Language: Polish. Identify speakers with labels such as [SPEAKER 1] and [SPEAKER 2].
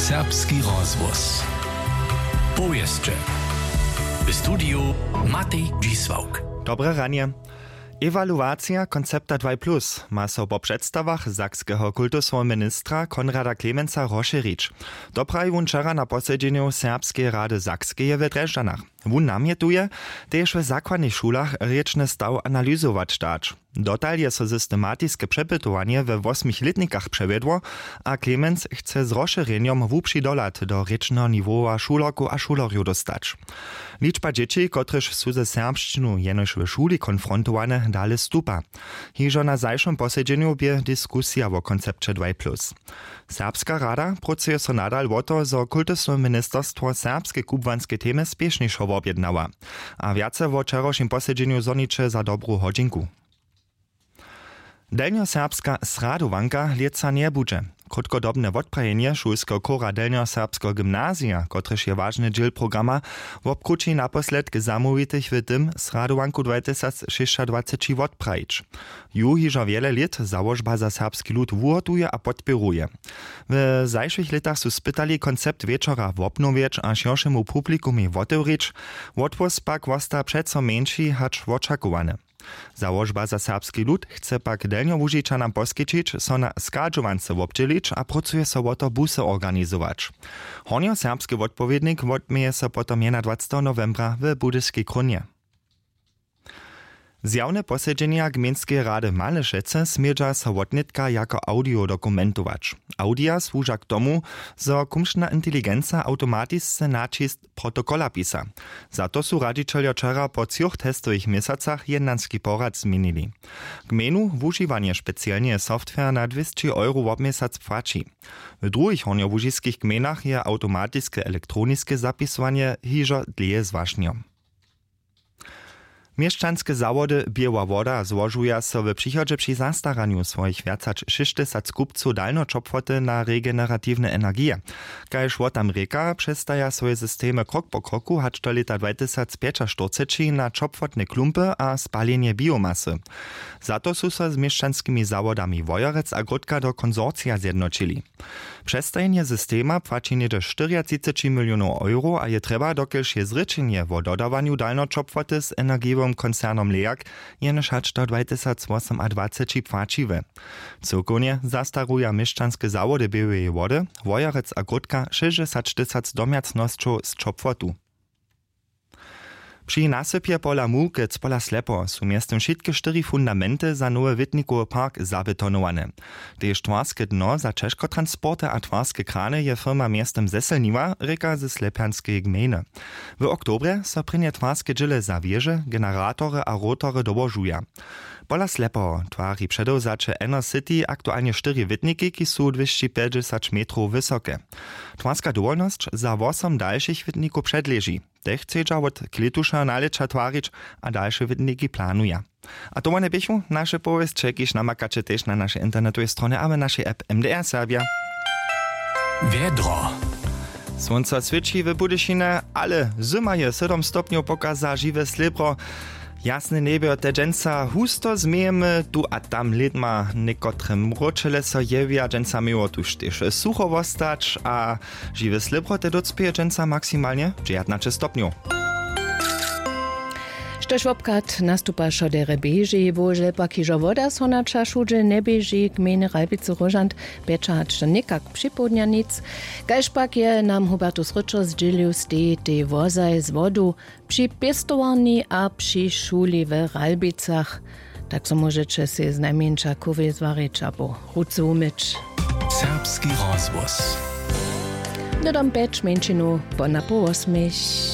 [SPEAKER 1] Serbski rozvoz. Powieszcze. W studiu Matej Dzisłauk.
[SPEAKER 2] Dobre ranie. Ewaluacja koncepta 2+, ma so po przedstawach sakskeho kultusowego ministra Konrada Klemensa rozszerzyć. Doprawił on wczoraj na posiedzeniu Serbskiej Rady Sakskiej w Dreżdżanach. Wun namietuje, też w zakładnych szulach ryczny staw analizować dać. Dotal je so systematiskie przepytowanie we 8 letnikach przewiedło, a Klemens chce z rozszerzeniem wuprzy dolat do rycznego niwoła szulorku a szulorju dostać. Liczba dzieci, kotryż su ze serbszczynu jenoż w szuli konfrontowane, dalej stupa. Hižo na zajszym posiedzeniu bie dyskusja o koncepcie 2+. Serbska rada pracuje so nadal o to, zo kultusne ministerstwo serbskie kubwanskie temy spieszniejszo objednała. A wiace o wczorajszym posiedzeniu zonicze za dobrą hodźinku. Delnjoserbska sradowanka lieca nie budże. Krótkodobne odprajenie szulskiego kora Delnjoserbskiego gimnazja, kotryż je ważny dziel programa, obkruci naposled k zamówitych w tym sradowanku 2026 odprajić. Ju hižo wiele lat założba za serbski lud wuhotuje a podpieruje. W zajszych latach su spytali koncept wieczora wopnowieć a szerszemu publikumie otewrić, odwóz pak wosta przeco mniejszy hacz oczakowany. Założba za serbski lud chce pak delnjowužičanom poskyčić, so na skadžovance obdźelić a pracuje so o to busy organizować. Honio serbski odpowiednik odmieje so potom 21. novembra w Budyskiej Krunie. Zjawne posiedzenia Gminskiej Rady Malešece smierza so wotnitka jako audio dokumentować. Audia służa k tomu, zo kumšna inteligenca automatisce načist protokola pisa. Za to su radžičeljo wczoraj po 3 testowych miesacach jednanski porad zmienili. Gmenu wužiwanie specjalnie software na 200 € w miesiąc płaci. W drugich honiovužiskich gmenach je automatiskie elektroniskie zapisowanie hižo dlje zwažnjo. Mieszczanskie zawody Biała Woda złożują so w przychodzie przy zastaraniu swoich więcać 60 kupców dalnoczopwoty na regeneratywne energie. Kajż wotam reka przestaja swoje systemy krok po kroku hacz do lata 2045 na czopwotne klumpy a spalenie biomasy. Za to su so z mieszczanskimi zawodami Wojorec a Grodka do konsorcja zjednoczyli. Przestajenie systema płaci nie do 40 milionów euro, a je trzeba dokielż je zryczenie o dodawaniu dalnoczopwoty z energiowym koncernom Leak jenoż hacz do 2028 płaciwe. Całkonie zastaruje mieszczanskie zawody Białej Wody, Wojorec a Grodka 60 domiacnością z czopwotu. Przy nasypie pola Mułkec pola Slepo su miestem wszystkie 4 fundamenty za nowy Witnikowy park zabetonowane. Tež twarskie dno za ciężkotransporty a twarskie krany je firma miestem zeselniła, reka ze Slepianskiej gminy. W oktobre so prynie twarskie dżile za wieże, generatory a rotory dołożuja. Pola Slepo twari przedewzacze Enercity aktualnie 4 witniki, ki su 250 metrów wysokie. Twarska dowolność za 8 dalszych witników przedleży. Te chcedza od kletusza nalecza twarić, a dalsze witniki planuje. A to one bychu nasze powieść, kiż namakacie też na naszej internetowej stronie, a w naszej app MDR Serbia.
[SPEAKER 1] Wiedro.
[SPEAKER 2] Słońce świeci w Budyšine, ale zima je 7 stopniów pokaza żywe slibro. Jasne niebie te dżęca husto zmiejemy, tu a tam lidma niekotre mroczele so jewia, dżęca miło tuż też sucho wostać, a żywe slibro te docpieje dżęca maksymalnie 19 stopniów.
[SPEAKER 3] Štož obkat nastupa šodere beži, bože pa kižo voda so na čašuđe ne beži gmene Ralbice Rožant, peča hač nekak připodnjanic. Kajž pak je nam Hubertus Ryczo zdzielił te wozaj z vodu przy pestowani a przy šuli w Ralbicach. Tak so możecie się z najmniejsza kuwy zwarić abo ruce umyć.
[SPEAKER 1] Serbski rozvoz.
[SPEAKER 3] Dodam pecz męczinu po na po 8.